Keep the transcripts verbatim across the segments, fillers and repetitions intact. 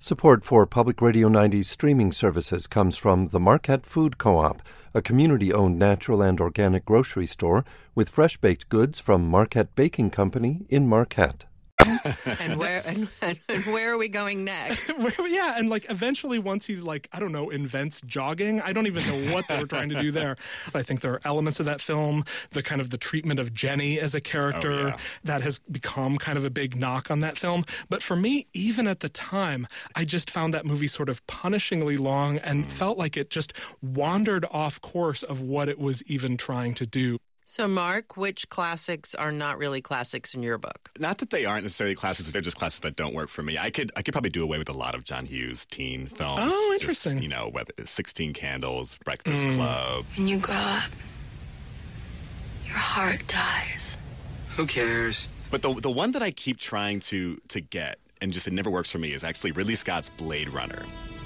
Support for Public Radio ninety's streaming services comes from the Marquette Food Co-op, a community-owned natural and organic grocery store with fresh-baked goods from Marquette Baking Company in Marquette. and where and, and where are we going next? Where, yeah, and like eventually once he's like, I don't know, invents jogging. I don't even know what they were trying to do there. I think there are elements of that film, the kind of the treatment of Jenny as a character oh, yeah. that has become kind of a big knock on that film. But for me, even at the time, I just found that movie sort of punishingly long and mm. felt like it just wandered off course of what it was even trying to do. So, Mark, which classics are not really classics in your book? Not that they aren't necessarily classics, but they're just classics that don't work for me. I could I could probably do away with a lot of John Hughes teen films. Oh, interesting. Just, you know, whether it's sixteen Candles, Breakfast mm. Club. When you grow up, your heart dies. Who cares? But the the one that I keep trying to to get, and just it never works for me, is actually Ridley Scott's Blade Runner.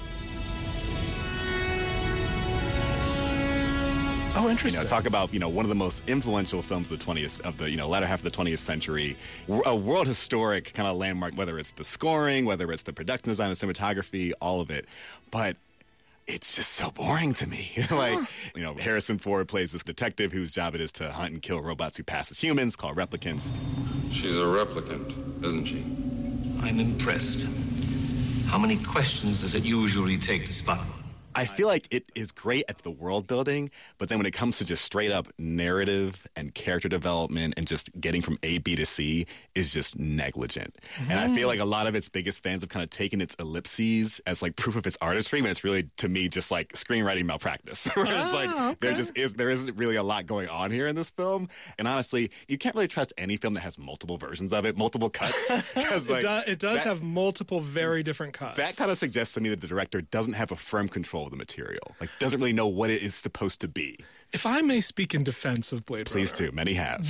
Oh, interesting. You know, talk about, you know, one of the most influential films of the twentieth, of the, you know, latter half of the twentieth century, a world historic kind of landmark, whether it's the scoring, whether it's the production design, the cinematography, all of it. But it's just so boring to me. Like, you know, Harrison Ford plays this detective whose job it is to hunt and kill robots who pass as humans, called replicants. She's a replicant, isn't she? I'm impressed. How many questions does it usually take to spot one? I feel like it is great at the world building, but then when it comes to just straight up narrative and character development and just getting from A, B to C is just negligent. Mm-hmm. And I feel like a lot of its biggest fans have kind of taken its ellipses as like proof of its artistry, but it's really, to me, just like screenwriting malpractice. Whereas oh, like okay. there just is, there isn't really a lot going on here in this film. And honestly, you can't really trust any film that has multiple versions of it, multiple cuts. Like, it, do, it does that, have multiple very different cuts. That kind of suggests to me that the director doesn't have a firm control of the material, like doesn't really know what it is supposed to be. If I may speak in defense of Blade Please Runner. do. Many have.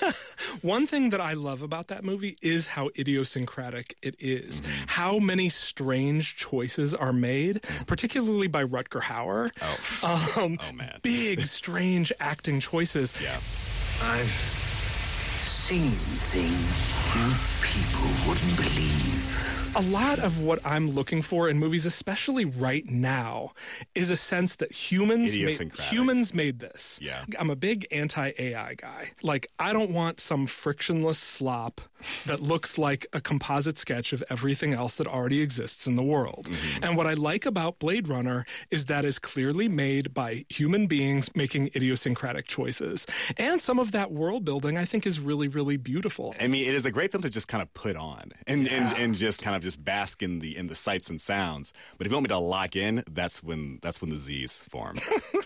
One thing that I love about that movie is how idiosyncratic it is. Mm-hmm. How many strange choices are made, particularly by Rutger Hauer. Oh, um, oh man. Big, strange acting choices. Yeah. I've seen things you people wouldn't believe. A lot of what I'm looking for in movies, especially right now, is a sense that humans made, humans made this. Yeah. I'm a big anti-A I guy. Like, I don't want some frictionless slop that looks like a composite sketch of everything else that already exists in the world. Mm-hmm. And what I like about Blade Runner is that is clearly made by human beings making idiosyncratic choices. And some of that world building, I think, is really, really beautiful. I mean, it is a great film to just kind of put on and, yeah. and, and just kind of just bask in the in the sights and sounds. But if you want me to lock in, that's when that's when the Z's form.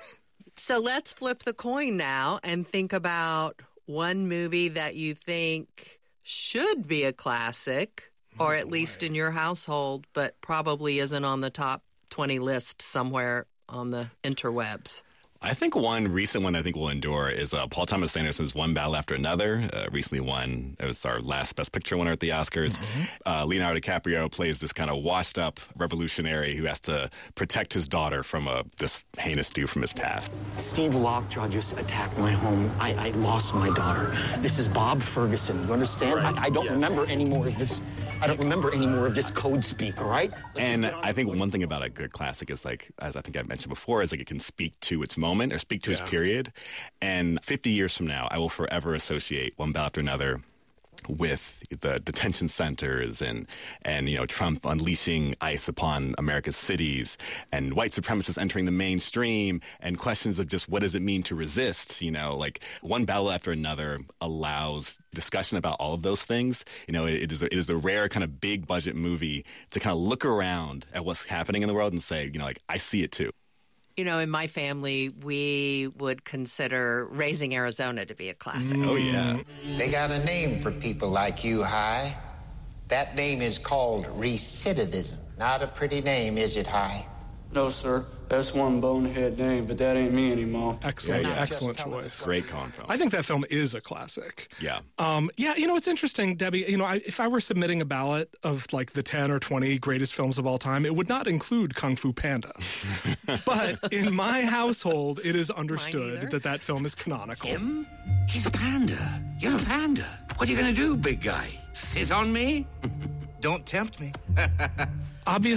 So let's flip the coin now and think about one movie that you think should be a classic, or at oh, least in your household, but probably isn't on the top twenty list somewhere on the interwebs. I think one recent one I think will endure is uh, Paul Thomas Anderson's One Battle After Another. Uh, recently won. It was our last Best Picture winner at the Oscars. Mm-hmm. Uh, Leonardo DiCaprio plays this kind of washed-up revolutionary who has to protect his daughter from a, this heinous dude from his past. Steve Lockjaw just attacked my home. I, I lost my daughter. This is Bob Ferguson. You understand? Right. I, I don't yeah. remember any more of this. I don't remember any more of this code speak, all right? Let's and I think one thing about a good classic is, like, as I think I've mentioned before, is like it can speak to its moment or speak to yeah. its period. And fifty years from now, I will forever associate One Battle After Another with the detention centers and, and, you know, Trump unleashing ICE upon America's cities and white supremacists entering the mainstream and questions of just what does it mean to resist, you know, like One Battle After Another allows discussion about all of those things. You know, it, it is a, it is a rare kind of big budget movie to kind of look around at what's happening in the world and say, you know, like, I see it too. You know, in my family, we would consider Raising Arizona to be a classic. Oh, yeah. They got a name for people like you, Hi. That name is called recidivism. Not a pretty name, is it, Hi? No, sir. That's one bonehead name, but that ain't me anymore. Excellent, yeah, yeah. excellent choice. Great con film. I think that film is a classic. Yeah. Um, yeah, you know, it's interesting, Debbie. You know, I, if I were submitting a ballot of like the ten or twenty greatest films of all time, it would not include Kung Fu Panda. But in my household, it is understood that that film is canonical. Him? He's a panda. You're a panda. What are you going to do, big guy? Sit on me? Don't tempt me. Obviously,